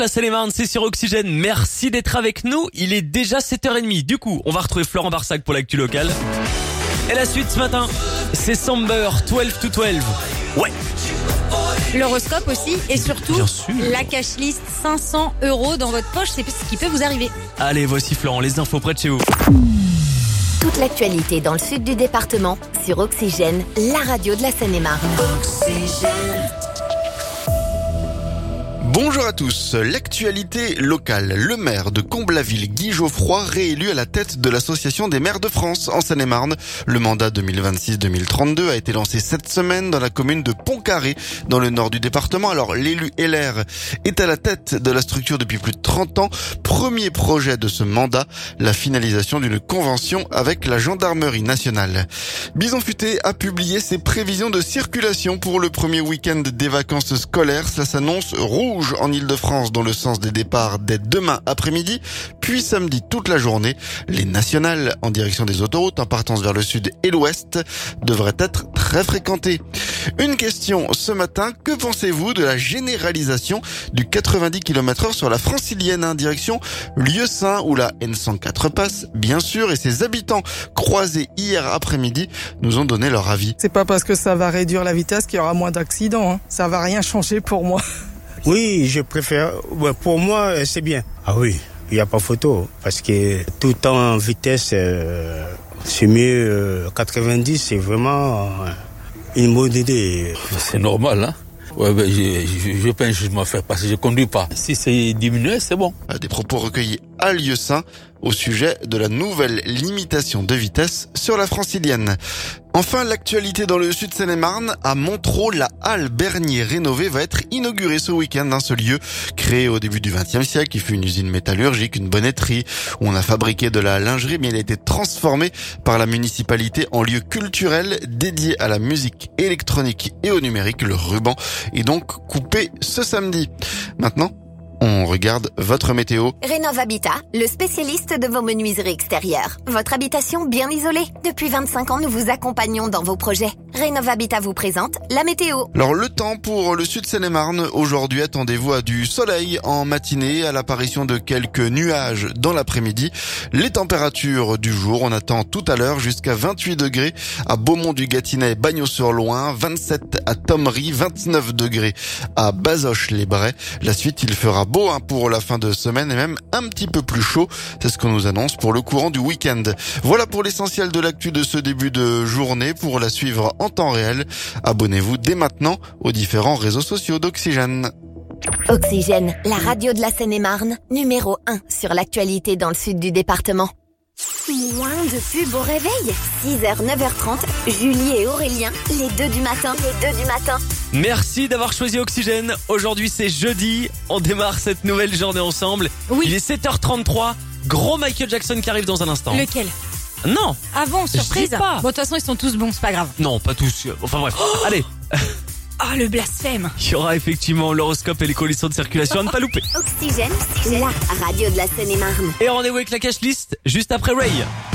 la Seine-et-Marne, c'est sur Oxygène. Merci d'être avec nous. Il est déjà 7h30. Du coup, on va retrouver Florent Barsac pour l'actu locale. Et la suite ce matin, c'est Samber, 12 to 12. Ouais. L'horoscope aussi et surtout Bien sûr. la cash list 500 € dans votre poche, c'est ce qui peut vous arriver. Allez, voici Florent, les infos près de chez vous. Toute l'actualité dans le sud du département sur Oxygène, la radio de la Seine-et-Marne. Bonjour à tous. L'actualité locale. Le maire de Comble-la-Ville, Guy Geoffroy, réélu à la tête de l'Association des maires de France en Seine-et-Marne. Le mandat 2026-2032 a été lancé cette semaine dans la commune de Pont-Carré, dans le nord du département. Alors, l'élu LR est à la tête de la structure depuis plus de 30 ans. Premier projet de ce mandat, la finalisation d'une convention avec la gendarmerie nationale. Bison Futé a publié ses prévisions de circulation pour le premier week-end des vacances scolaires. Cela s'annonce rouge en Ile-de-France dans le sens des départs dès demain après-midi, puis samedi toute la journée. Les nationales en direction des autoroutes en partance vers le sud et l'ouest devraient être très fréquentées. Une question ce matin, que pensez-vous de la généralisation du 90 km/h sur la Francilienne en direction Lieusaint où la N104 passe, bien sûr, et ses habitants croisés hier après-midi nous ont donné leur avis. C'est pas parce que ça va réduire la vitesse qu'il y aura moins d'accidents, hein. Ça va rien changer pour moi. Oui, je préfère. Ouais, pour moi, c'est bien. Ah oui, il n'y a pas photo. Parce que tout en vitesse, c'est mieux. 90, c'est vraiment une bonne idée. C'est normal, hein. Ouais, ben, je pense que je m'en fais parce que je conduis pas. Si c'est diminué, c'est bon. Des propos recueillis à Lieusaint au sujet de la nouvelle limitation de vitesse sur la Francilienne. Enfin, l'actualité dans le sud Seine-et-Marne, à Montereau, la halle Bernier rénovée va être inaugurée ce week-end dans ce lieu créé au début du XXe siècle, qui fut une usine métallurgique, une bonneterie, où on a fabriqué de la lingerie, mais il a été transformé par la municipalité en lieu culturel dédié à la musique électronique et au numérique. Le ruban est donc coupé ce samedi. Maintenant, on regarde votre météo. Rénov Habitat, le spécialiste de vos menuiseries extérieures. Votre habitation bien isolée. Depuis 25 ans, nous vous accompagnons dans vos projets. Rénov Habitat vous présente la météo. Alors le temps pour le sud Seine-et-Marne. Aujourd'hui, attendez-vous à du soleil en matinée, à l'apparition de quelques nuages dans l'après-midi. Les températures du jour, on attend tout à l'heure jusqu'à 28 degrés à Beaumont-du-Gâtinais, Bagnols-sur-Loing, 27 à Thomery, 29 degrés à Bazoches-les-Brais. La suite, il fera beau pour la fin de semaine et même un petit peu plus chaud. C'est ce qu'on nous annonce pour le courant du week-end. Voilà pour l'essentiel de l'actu de ce début de journée. Pour la suivre en temps réel, abonnez-vous dès maintenant aux différents réseaux sociaux d'Oxygène. Oxygène, la radio de la Seine-et-Marne, numéro 1 sur l'actualité dans le sud du département. Moins de pub au réveil. 6h, 9h30, Julie et Aurélien, les deux du matin. Merci d'avoir choisi Oxygène. Aujourd'hui, c'est jeudi. On démarre cette nouvelle journée ensemble. Oui. Il est 7h33. Gros Michael Jackson qui arrive dans un instant. Lequel? Non. Ah bon, surprise. Je dis pas. Bon, de toute façon, ils sont tous bons, c'est pas grave. Non, pas tous. Enfin bref. Allez. Oh, le blasphème. Il y aura effectivement l'horoscope et les conditions de circulation à ne pas louper. Oxygène, la radio de la Seine-et-Marne. Et rendez-vous avec la cash list juste après Ray.